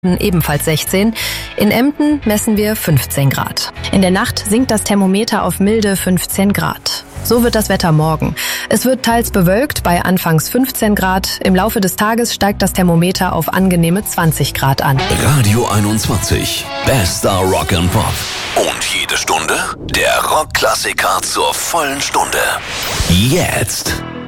ebenfalls 16. In Emden messen wir 15 Grad. In der Nacht sinkt das Thermometer auf milde 15 Grad. So wird das Wetter morgen. Es wird teils bewölkt bei anfangs 15 Grad. Im Laufe des Tages steigt das Thermometer auf angenehme 20 Grad an. Radio 21. Bester Rock and Pop. Und jede Stunde der Rockklassiker zur vollen Stunde. Jetzt.